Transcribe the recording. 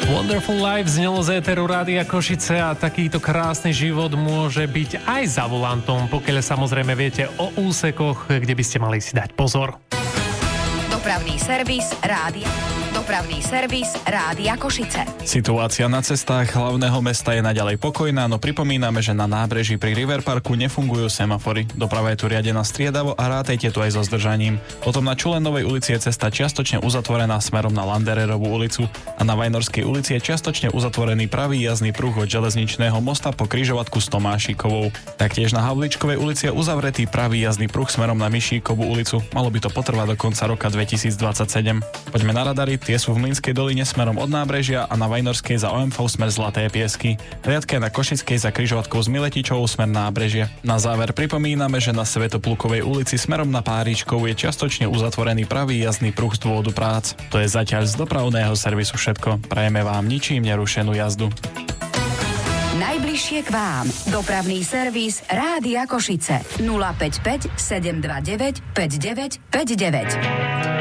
Wonderful Life znelo z éteru Rádia Košice a takýto krásny život môže byť aj za volantom, pokiaľ samozrejme viete o úsekoch, kde by ste mali si dať pozor. Dopravný servis Rádia Košice. Situácia na cestách hlavného mesta je naďalej pokojná, no pripomíname, že na nábreží pri River Parku nefungujú semafory. Doprava je tu riadená striedavo a rátejte tu aj so zdržaním. Potom na Čulenovej ulici je cesta čiastočne uzatvorená smerom na Landererovú ulicu a na Vajnorskej ulici je čiastočne uzatvorený pravý jazdný pruh od železničného mosta po križovatku s Tomášikovou. Taktiež na Havličkovej ulici je uzavretý pravý jazdný pruh smerom na Mišíkovú ulicu. Malo by to potrvať do konca roka 2027. Poďme na radary. Tie sú v Mlynskej doline smerom od nábrežia a na Vajnorskej za OMV smer Zlaté Piesky. Riadke na Košickej za križovatkou s Miletičovou smer nábrežie. Na záver pripomíname, že na Svätoplukovej ulici smerom na Páričkovú je čiastočne uzatvorený pravý jazdný pruh z dôvodu prác. To je zatiaľ z dopravného servisu všetko. Prajeme vám ničím nerušenú jazdu. Najbližšie k vám. Dopravný servis Rádia Košice. 055 729 5959.